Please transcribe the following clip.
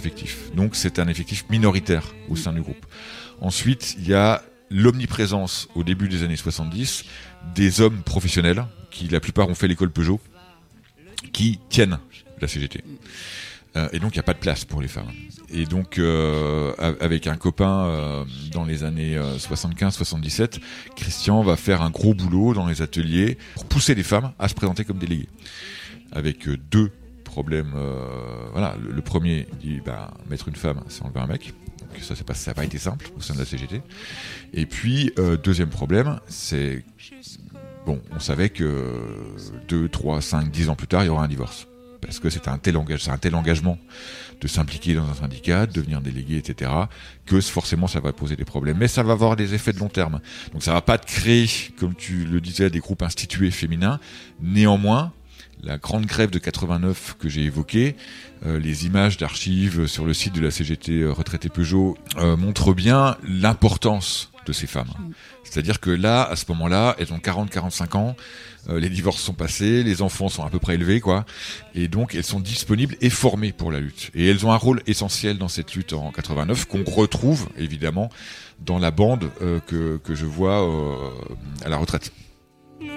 effectif. Donc c'est un effectif minoritaire au sein du groupe. Ensuite, il y a l'omniprésence au début des années 70 des hommes professionnels qui la plupart ont fait l'école Peugeot qui tiennent la CGT. Et donc il n'y a pas de place pour les femmes. Et donc avec un copain dans les années 75-77, Christian va faire un gros boulot dans les ateliers pour pousser les femmes à se présenter comme déléguées. Avec deux problèmes. Voilà, le premier dit mettre une femme, c'est enlever un mec. Donc ça n'a pas été simple au sein de la CGT. Et puis deuxième problème, c'est on savait que 2, 3, 5, 10 ans plus tard, il y aura un divorce. Parce que c'est un tel engagement de s'impliquer dans un syndicat, de devenir délégué, etc., que forcément ça va poser des problèmes. Mais ça va avoir des effets de long terme. Donc ça va pas te créer, comme tu le disais, des groupes institués féminins. Néanmoins, la grande grève de 89 que j'ai évoquée, les images d'archives sur le site de la CGT Retraité Peugeot montrent bien l'importance de ces femmes. C'est-à-dire que là, à ce moment-là, elles ont 40-45 ans, les divorces sont passés, les enfants sont à peu près élevés, quoi, et donc elles sont disponibles et formées pour la lutte. Et elles ont un rôle essentiel dans cette lutte en 89, qu'on retrouve évidemment dans la bande que je vois à la retraite.